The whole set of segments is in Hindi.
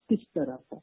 इस तरह का।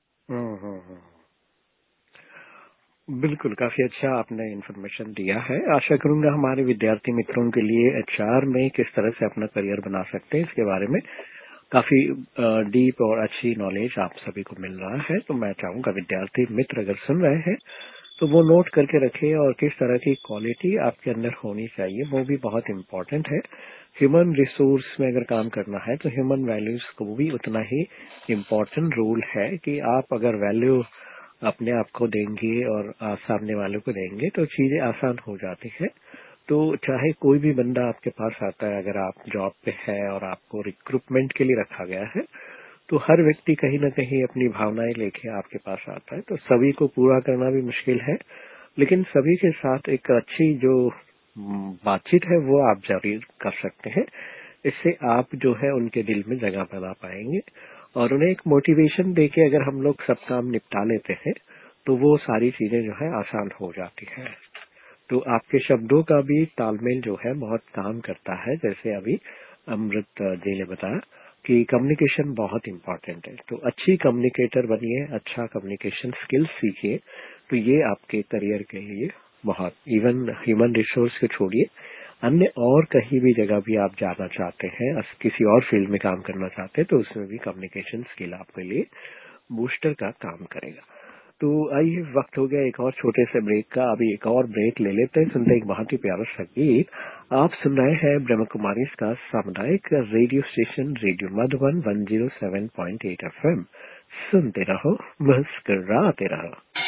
बिल्कुल, काफी अच्छा आपने इन्फॉर्मेशन दिया है। आशा करूंगा हमारे विद्यार्थी मित्रों के लिए एचआर में किस तरह से अपना करियर बना सकते हैं इसके बारे में काफी डीप और अच्छी नॉलेज आप सभी को मिल रहा है। तो मैं चाहूंगा विद्यार्थी मित्र अगर सुन रहे हैं तो वो नोट करके रखें और किस तरह की क्वालिटी आपके अंदर होनी चाहिए वो भी बहुत इम्पोर्टेंट है। ह्यूमन रिसोर्स में अगर काम करना है तो ह्यूमन वैल्यूज को भी उतना ही इम्पोर्टेंट रोल है कि आप अगर वैल्यू अपने आप को देंगे और सामने वालों को देंगे तो चीजें आसान हो जाती है। तो चाहे कोई भी बंदा आपके पास आता है, अगर आप जॉब पे है और आपको रिक्रूटमेंट के लिए रखा गया है तो हर व्यक्ति कहीं ना कहीं अपनी भावनाएं लेके आपके पास आता है। तो सभी को पूरा करना भी मुश्किल है, लेकिन सभी के साथ एक अच्छी जो बातचीत है वो आप जरूर कर सकते हैं। इससे आप जो है उनके दिल में जगह बना पाएंगे और उन्हें एक मोटिवेशन देके अगर हम लोग सब काम निपटा लेते हैं तो वो सारी चीजें जो है आसान हो जाती है। तो आपके शब्दों का भी तालमेल जो है बहुत काम करता है। जैसे अभी अमृत जी ने बताया कि कम्युनिकेशन बहुत इंपॉर्टेंट है, तो अच्छी कम्युनिकेटर बनिए, अच्छा कम्युनिकेशन स्किल्स सीखिए। तो ये आपके करियर के लिए बहुत, इवन ह्यूमन रिसोर्स को छोड़िए, अन्य और कहीं भी जगह भी आप जाना चाहते हैं, किसी और फील्ड में काम करना चाहते हैं तो उसमें भी कम्युनिकेशन स्किल आपके लिए बूस्टर का काम करेगा। तो आइए, वक्त हो गया एक और छोटे से ब्रेक का। अभी एक और ब्रेक ले लेते हैं, सुनते एक बहुत ही प्यारा सा गीत। आप सुन रहे हैं ब्रह्म कुमारी का सामुदायिक radio station radio Madhuban 107.8 FM। सुनते रहो, मुस्कुराते रहो।